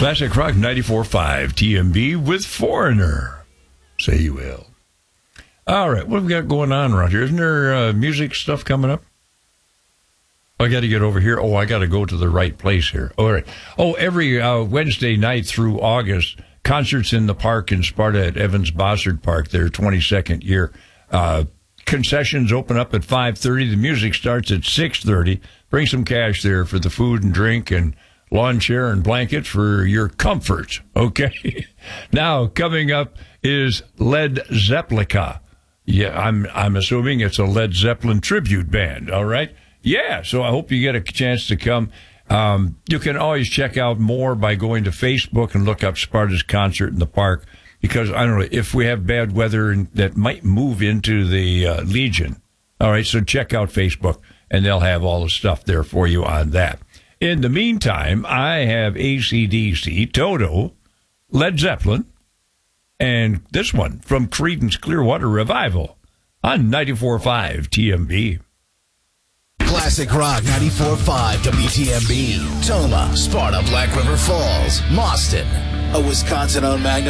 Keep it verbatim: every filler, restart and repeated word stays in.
Classic Rock ninety-four point five T M B with Foreigner. Say you will. All right, what have we got going on around here? Isn't there uh, music stuff coming up? I got to get over here. Oh, I got to go to the right place here. All right. Oh, every uh, Wednesday night through August, concerts in the park in Sparta at Evans Bossard Park, their twenty-second year. Uh, concessions open up at five thirty. The music starts at six thirty. Bring some cash there for the food and drink and lawn chair and blankets for your comfort. Okay. Now, coming up is Led Zeppelica. Yeah, I'm I'm assuming it's a Led Zeppelin tribute band. All right. Yeah, so I hope you get a chance to come. Um, you can always check out more by going to Facebook and look up Sparta's concert in the park, because, I don't know, if we have bad weather and that might move into the uh, Legion. All right, so check out Facebook, and they'll have all the stuff there for you on that. In the meantime, I have A C D C, Toto, Led Zeppelin, and this one from Creedence Clearwater Revival on ninety-four point five T M B. Classic Rock ninety-four point five W T M B. Toma, Sparta, Black River Falls, Mauston. A Wisconsin-owned Magnum